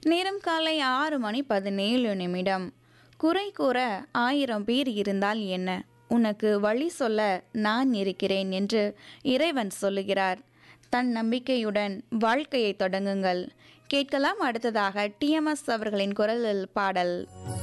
நேரம் காலை 6:17. குறை கூற 1000 பேர் இருந்தால் என்ன, உனக்கு வழி சொல்ல நான் இருக்கிறேன் என்று இறைவன் சொல்லுகிறார். தன் நம்பிக்கையுடன் வாழ்க்கையை தொடங்குங்கள். கேட்கலாம் அடுத்ததாக TMS அவர்களின் குரலில் பாடல்.